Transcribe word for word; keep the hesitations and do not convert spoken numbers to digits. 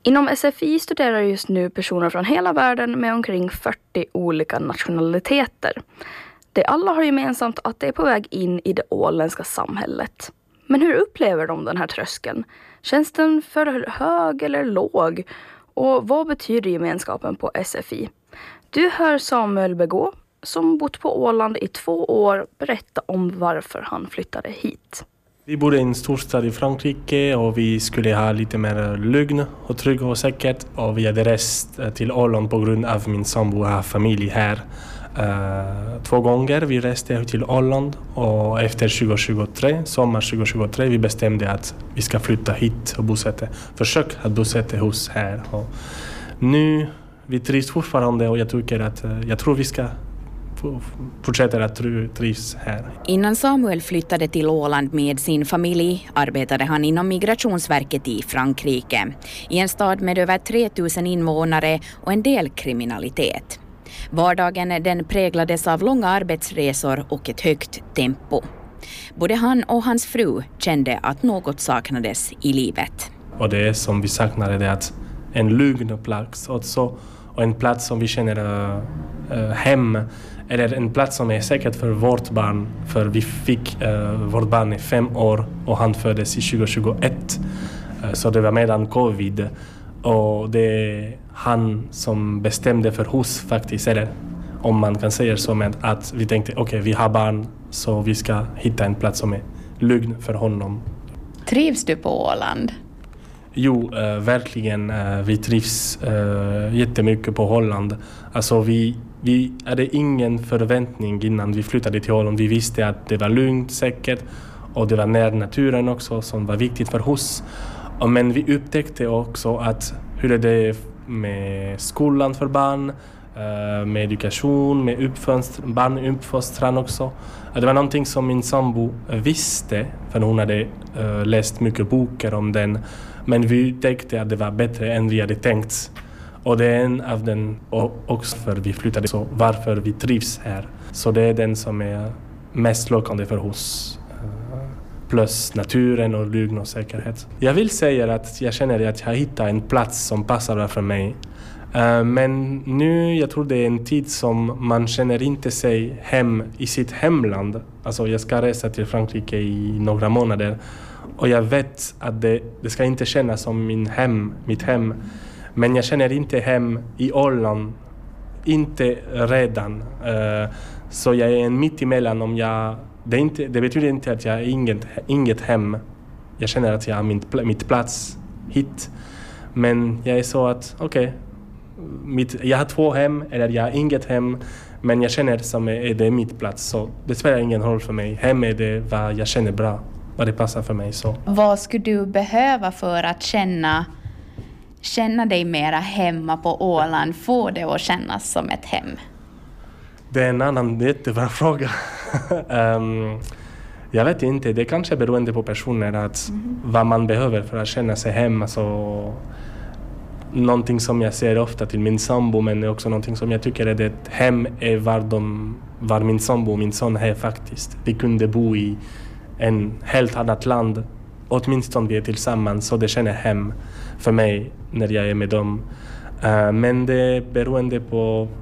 Inom S F I studerar just nu personer från hela världen med omkring fyrtio olika nationaliteter. De alla har gemensamt att de är på väg in i det åländska samhället. Men hur upplever de den här tröskeln? Känns den för hög eller låg? Och vad betyder gemenskapen på S F I? Du hör Samuel Begå, som bott på Åland i två år, berätta om varför han flyttade hit. Vi bodde i en storstad i Frankrike och vi skulle ha lite mer lugn och trygg och säkert. Och vi hade rest till Åland på grund av min sambo har familj här. Uh, två gånger vi reste till Åland och efter tjugo tjugotre, sommar tjugo tjugotre, vi bestämde att vi ska flytta hit och bosätta. Försök att bosätta hos här. Och nu vi trivs fortfarande och jag tycker att uh, jag tror vi ska fortsätter att trivs här. Innan Samuel flyttade till Åland med sin familj arbetade han inom Migrationsverket i Frankrike, i en stad med över tre tusen invånare och en del kriminalitet. Vardagen den präglades av långa arbetsresor och ett högt tempo. Både han och hans fru kände att något saknades i livet. Och det som vi saknade är att en lugn plats också, och en plats som vi känner uh, hem, eller en plats som är säkert för vårt barn, för vi fick uh, vårt barn i fem år och han föddes i tjugo tjugoett, uh, så det var medan covid, och det är han som bestämde för hus faktiskt, eller om man kan säga så, med att vi tänkte okej, okay, vi har barn så vi ska hitta en plats som är lugn för honom. Trivs du på Åland? Jo, uh, verkligen. Uh, vi trivs uh, jättemycket på Holland. Alltså vi, vi hade ingen förväntning innan vi flyttade till Holland. Vi visste att det var lugnt, säkert, och det var nära naturen också som var viktigt för oss. Och, men vi upptäckte också att hur är det med skolan för barn, uh, med education, med uppfostran, barnuppfostran också. Uh, det var någonting som min sambo visste, för hon hade uh, läst mycket böcker om den. Men vi tänkte att det var bättre än vi hade tänkt. Och det är en av den också för vi flyttade, så varför vi trivs här. Så det är den som är mest lockande för oss. Plus naturen och lugn och säkerhet. Jag vill säga att jag känner att jag hittar en plats som passar för mig. Men nu, jag tror det är en tid som man känner inte sig hem i sitt hemland. Alltså jag ska resa till Frankrike i några månader. Och jag vet att det, det ska inte kännas som min hem, mitt hem. Men jag känner inte hem i Åland. Inte redan. Uh, så jag är en mitt emellan. Om jag, det, inte, det betyder inte att jag har inget, inget hem. Jag känner att jag har min, mitt plats hit. Men jag är så att, okej. Okay, jag har två hem, eller jag har inget hem. Men jag känner som är det mitt plats. Så det spelar ingen roll för mig. Hem är det vad jag känner bra. Vad det passar för mig. Så. Vad skulle du behöva för att känna, känna dig mera hemma på Åland? Få det att kännas som ett hem? Det är en annan jättebra fråga. um, jag vet inte. Det kanske beroende på personer. Att mm. vad man behöver för att känna sig hemma. Så, någonting som jag ser ofta till min sambo. Men också någonting som jag tycker är ett hem. Är var, de, var min sambo och min son är faktiskt. Vi kunde bo i en helt annat land, åtminstone vi är tillsammans, så det känner hem för mig när jag är med dem. Uh, men det är beroende på